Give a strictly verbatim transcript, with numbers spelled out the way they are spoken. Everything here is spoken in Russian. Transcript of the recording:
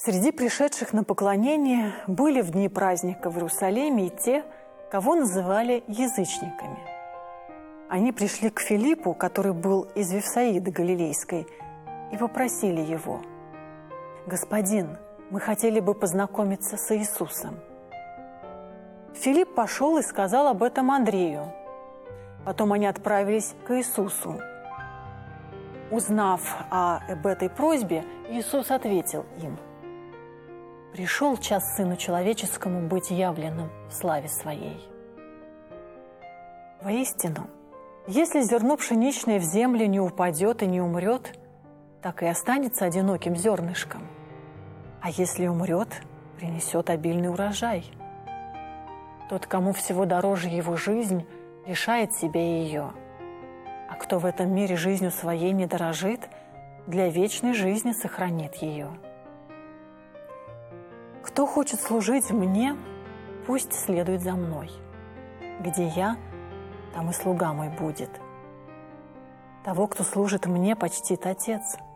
Среди пришедших на поклонение были в дни праздника в Иерусалиме и те, кого называли язычниками. Они пришли к Филиппу, который был из Вифсаиды Галилейской, и попросили его: «Господин, мы хотели бы познакомиться с Иисусом». Филипп пошел и сказал об этом Андрею. Потом они отправились к Иисусу. Узнав об этой просьбе, Иисус ответил им: «Пришел час Сыну Человеческому быть явленным в славе Своей». Воистину, если зерно пшеничное в землю не упадет и не умрет, так и останется одиноким зернышком. А если умрет, принесет обильный урожай. Тот, кому всего дороже его жизнь, лишает себя ее. А кто в этом мире жизнью своей не дорожит, для вечной жизни сохранит ее. Кто хочет служить мне, пусть следует за мной. Где я, там и слуга мой будет. Того, кто служит мне, почтит Отец.